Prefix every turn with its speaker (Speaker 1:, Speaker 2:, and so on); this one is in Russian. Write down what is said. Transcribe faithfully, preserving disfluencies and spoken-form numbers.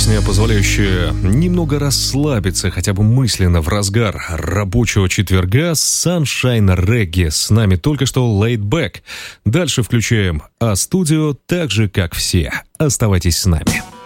Speaker 1: Песня, позволяющая немного расслабиться, хотя бы мысленно, в разгар рабочего четверга. Sunshine Reggae. С нами только что Laid Back. Дальше включаем А-студио, так же, как все. Оставайтесь с нами.